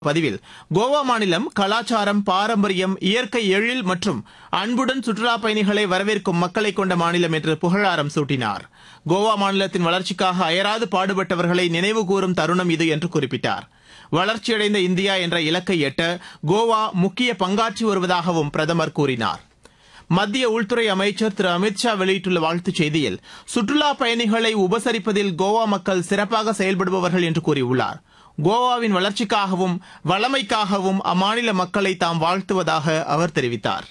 பதிவில் கோவா மாநிலம் கலாச்சாரம், பாரம்பரியம், இயற்கை எழில் மற்றும் அன்புடன் சுற்றுலாப் பயணிகளை வரவேற்கும் மக்களை கொண்ட மாநிலம் என்று புகழாரம் சூட்டினார். கோவா மாநிலத்தின் வளர்ச்சிக்காக அயராது பாடுபட்டவர்களை நினைவு கூறும் தருணம் இது என்று குறிப்பிட்டார். வளர்ச்சியடைந்த இந்தியா என்ற இலக்கை எட்ட கோவா முக்கிய பங்காற்றி வருவதாகவும் பிரதமர் கூறினார். மத்திய உள்துறை அமைச்சர் திரு அமித் ஷா வெளியிட்டுள்ள வாழ்த்துச் செய்தியில் சுற்றுலாப் பயணிகளை உபசரிப்பதில் கோவா மக்கள் சிறப்பாக செயல்படுபவர்கள் என்று கூறியுள்ளார். கோவாவின் வளர்ச்சிக்காகவும் வளமைக்காகவும் அம்மாநில மக்களை தாம் வாழ்த்துவதாக அவர் தெரிவித்தார்.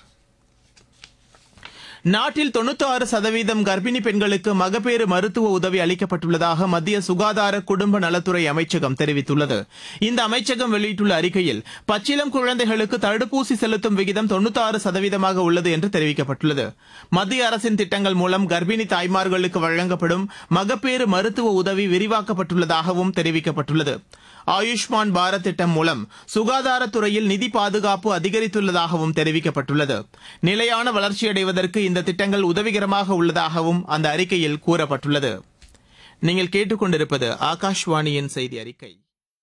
நாட்டில் 96% கர்ப்பிணி பெண்களுக்கு மகப்பேறு மருத்துவ உதவி அளிக்கப்பட்டுள்ளதாக மத்திய சுகாதார குடும்ப நலத்துறை அமைச்சகம் தெரிவித்துள்ளது. இந்த அமைச்சகம் வெளியிட்டுள்ள அறிக்கையில் பச்சிளம் குழந்தைகளுக்கு தடுப்பூசி செலுத்தும் விகிதம் 96% உள்ளது என்று தெரிவிக்கப்பட்டுள்ளது. மத்திய அரசின் திட்டங்கள் மூலம் கர்ப்பிணி தாய்மார்களுக்கு வழங்கப்படும் மகப்பேறு மருத்துவ உதவி விரிவாக்கப்பட்டுள்ளதாகவும் தெரிவிக்கப்பட்டுள்ளது. ஆயுஷ்மான் பாரத் திட்டம் மூலம் சுகாதாரத்துறையில் நிதி பாதுகாப்பு அதிகரித்துள்ளதாகவும் தெரிவிக்கப்பட்டுள்ளது. நிலையான வளர்ச்சியடைவதற்கு இந்த திட்டங்கள் உதவிகரமாக உள்ளதாகவும் அந்த அறிக்கையில் கூறப்பட்டுள்ளது. நீங்கள் கேட்டுக்கொண்டிருப்பது ஆகாஷ்வாணியின் செய்தி அறிக்கை.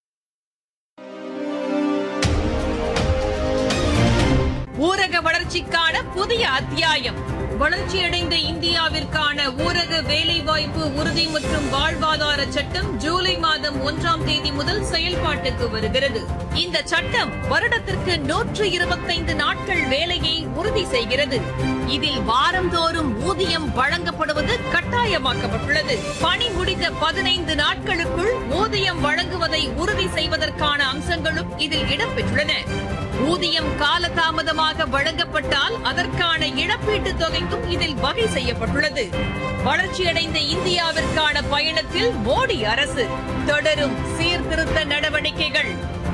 ஊரக வளர்ச்சிக்கான புதிய அத்தியாயம். வளர்ச்சியடைந்த இந்தியாவிற்கான ஊரக வேலைவாய்ப்பு உறுதி மற்றும் வாழ்வாதார சட்டம் ஜூலை மாதம் 1ஆம் தேதி முதல் செயல்பாட்டுக்கு வருகிறது. இந்த சட்டம் வருடத்திற்கு 125 நாட்கள் வேலையை உறுதி செய்கிறது. இதில் வாரந்தோறும் ஊதியம் வழங்கப்படுவது கட்டாயமாக்கப்பட்டுள்ளது. பணி முடிந்த 15 நாட்களுக்குள் ஊதியம் வழங்குவதை உறுதி செய்வதற்கான அம்சங்களும் இதில் இடம்பெற்றுள்ளன. ஊதியம் காலதாமதமாக வழங்கப்பட்டால் அதற்கான இழப்பீட்டுத் தொகைக்கும் இதில் வகை செய்யப்பட்டுள்ளது. வளர்ச்சியடைந்த இந்தியாவிற்கான பயணத்தில் மோடி அரசு தொடரும் சீர்திருத்த நடவடிக்கைகள்.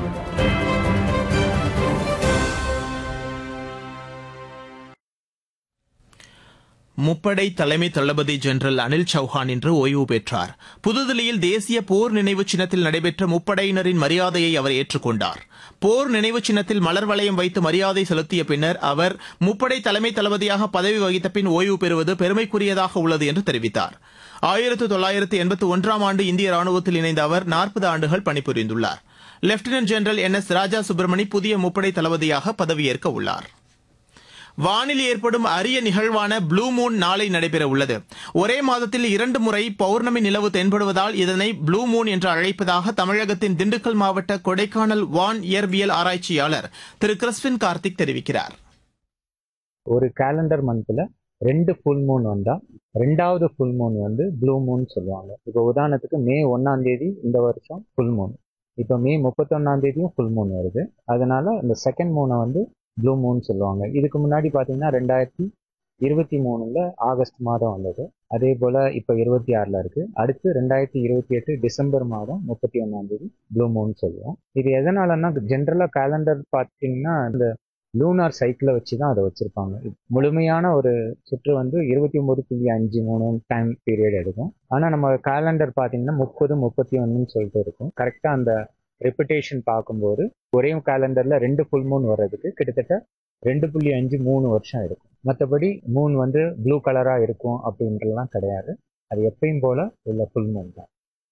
முப்படை தலைமை தளபதி ஜெனரல் அனில் சௌஹான் இன்று ஓய்வு பெற்றார். புதுதில்லியில் தேசிய போர் நினைவு சின்னத்தில் நடைபெற்ற முப்படையினரின் மரியாதையை அவர் ஏற்றுக்கொண்டார். போர் நினைவு சின்னத்தில் மலர் வளையம் வைத்து மரியாதை செலுத்திய பின்னர் அவர் முப்படை தலைமை தளபதியாக பதவி வகித்த பின் ஓய்வு பெறுவது பெருமைக்குரியதாக உள்ளது என்று தெரிவித்தார். 1981ஆம் ஆண்டு இந்திய ராணுவத்தில் இணைந்த அவர் 40 ஆண்டுகள் பணிபுரிந்துள்ளார். லெப்டினன்ட் ஜெனரல் NS ராஜா சுப்பிரமணி புதிய முப்படை தளபதியாக பதவியேற்க உள்ளார். வானில் ஏற்படும் அரிய நிகழ்வான ப்ளூ மூன் நாளை நடைபெற உள்ளது. ஒரே மாதத்தில் 2 முறை பௌர்ணமி நிலவு தென்படுவதால் இதனை ப்ளூ மூன் என்று அழைப்பதாக தமிழகத்தின் திண்டுக்கல் மாவட்ட கொடைக்கானல் வான் இயற்பியல் ஆராய்ச்சியாளர் திரு கிறிஸ்பின் கார்த்திக் தெரிவிக்கிறார். ஒரு கேலண்டர் மந்த்ல 2 ஃபுல் மூன் வந்தா 2வது ஃபுல் மூன் ப்ளூ மூன் சொல்லுவாங்க. இப்போ உதாரணத்துக்கு மே 1ஆம் தேதி இந்த வருஷம் ஃபுல் மூன், இப்போ மே 31ஆம் தேதியும் ஃபுல் மூன் வருது. அதனால இந்த செகண்ட் மூனை ப்ளூ மூன் சொல்லுவாங்க. இதுக்கு முன்னாடி பார்த்தீங்கன்னா 2023 ஆகஸ்ட் மாதம் வந்தது. அதே போல் இப்போ 26 இருக்கு. அடுத்து 2028 டிசம்பர் மாதம் 31ஆம் தேதி ப்ளூ மூன் சொல்லுவோம். இது எதனாலன்னா ஜென்ரலாக கேலண்டர் பார்த்தீங்கன்னா இந்த லூனார் சைக்கிளை வச்சு தான் அதை வச்சுருப்பாங்க. முழுமையான ஒரு சுற்று 29.53 டைம் பீரியட் எடுக்கும். ஆனால் நம்ம கேலண்டர் பார்த்தீங்கன்னா 30, 31 சொல்லிட்டு இருக்கும். கரெக்டாக அந்த ரெப்புடேஷன் பார்க்கும்போது ஒரே கேலண்டர்ல 2 ஃபுல் மூன் வர்றதுக்கு கிட்டத்தட்ட 2.53 வருஷம் இருக்கும். மற்றபடி மூன் ப்ளூ கலரா இருக்கும் அப்படின்றலாம் கிடையாது. அது எப்பயும் போல உள்ள ஃபுல் மூன் தான்.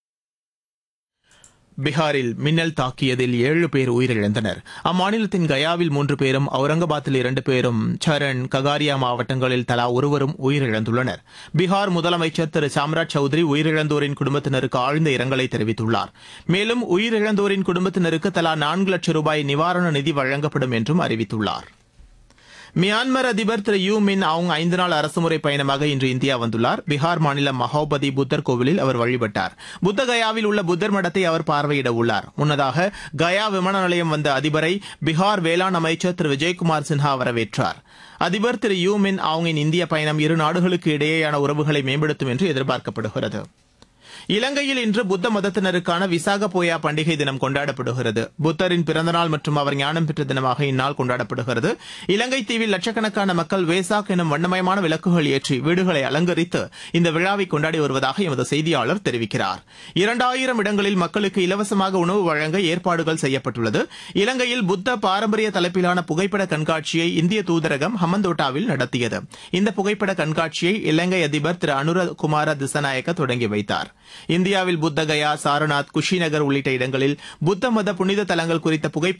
பீகாரில் மின்னல் தாக்கியதில் 7 பேர் உயிரிழந்தனர். அம்மாநிலத்தின் கயாவில் 3 பேரும், அவுரங்காபாத்தில் 2 பேரும், சரண், ககாரியா மாவட்டங்களில் தலா ஒருவரும் உயிரிழந்துள்ளனர். பீகார் முதலமைச்சர் திரு சாம்ராஜ் சௌத்ரி உயிரிழந்தோரின் குடும்பத்தினருக்கு ஆழ்ந்த இரங்கலை தெரிவித்துள்ளார். மேலும் உயிரிழந்தோரின் குடும்பத்தினருக்கு தலா 4 லட்சம் ரூபாய் நிவாரண நிதி வழங்கப்படும் என்றும் அறிவித்துள்ளார். மியான்மர் அதிபர் திரு யூ மின் ஆங் 5 நாள் அரசுமுறை பயணமாக இன்று இந்தியா வந்துள்ளார். பீகார் மாநிலம் மகோபதி புத்தர் கோவிலில் அவர் வழிபட்டார். புத்த கயாவில் உள்ள புத்தர் மடத்தை அவர் பார்வையிட உள்ளார். முன்னதாக கயா விமான நிலையம் வந்த அதிபரை பீகார் வேளாண் அமைச்சர் திரு விஜயகுமார் சின்ஹா வரவேற்றார். அதிபர் திரு யூ மின் ஆங்கின் இந்திய பயணம் இரு நாடுகளுக்கு இடையேயான உறவுகளை மேம்படுத்தும் என்று எதிர்பார்க்கப்படுகிறது. இலங்கையில் இன்று புத்த மதத்தினருக்கான விசாக போயா பண்டிகை தினம் கொண்டாடப்படுகிறது. புத்தரின் பிறந்தநாள் மற்றும் அவர் ஞானம் பெற்ற தினமாக இந்நாள் கொண்டாடப்படுகிறது. இலங்கை தீவில் லட்சக்கணக்கான மக்கள் வேசாக் எனும் வண்ணமயமான விளக்குகள் ஏற்றி வீடுகளை அலங்கரித்து இந்த விழாவை கொண்டாடி வருவதாக எமது செய்தியாளர் தெரிவிக்கிறார். 2000 இடங்களில் மக்களுக்கு இலவசமாக உணவு வழங்க ஏற்பாடுகள் செய்யப்பட்டுள்ளது. இலங்கையில் புத்த பாரம்பரிய தலைப்பிலான புகைப்பட கண்காட்சியை இந்திய தூதரகம் ஹம்மந்தோட்டாவில் நடத்தியது. இந்த புகைப்பட கண்காட்சியை இலங்கை அதிபர் திரு அனுரகுமார திசநாயக்க தொடங்கி வைத்தார். இந்தியாவில் புத்த கயா, சாரநாத், குஷிநகர் உள்ளிட்ட இடங்களில் புத்த மத புனித தலங்கள் குறித்த புகைப்பட